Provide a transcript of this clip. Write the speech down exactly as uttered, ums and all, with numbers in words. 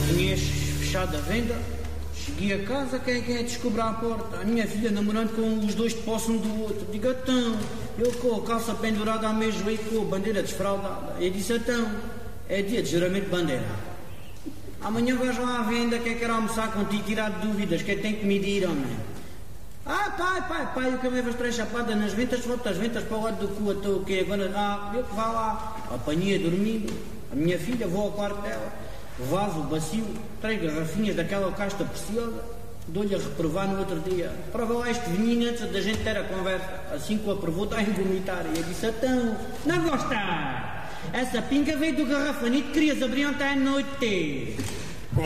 Tinhas fechado a venda, cheguei a casa, quem é que é descobrir à porta? A minha filha namorando com os dois de posse um do outro. Digo, então, eu com a calça pendurada ao meu joelho, com a bandeira desfraldada. Eu disse, então, é dia de juramento de bandeira. Amanhã vais lá à venda, quem quer almoçar contigo, tirar dúvidas, quem tem que medir, homem. Ah, pai, pai, pai, eu que levo as três chapadas nas ventas, volto as ventas para o lado do cu, estou o quê? Agora, ah, eu que vá lá. Apanhei a dormir, a minha filha, vou ao quarto dela, vaso, bacio, três garrafinhas daquela casta preciosa, dou-lhe a reprovar no outro dia. Prova lá este vinho antes da gente ter a conversa. Assim que o aprovou, está a vomitar. E eu disse, então, não gosta? Essa pinga veio do garrafanito, querias abrir ontem à noite.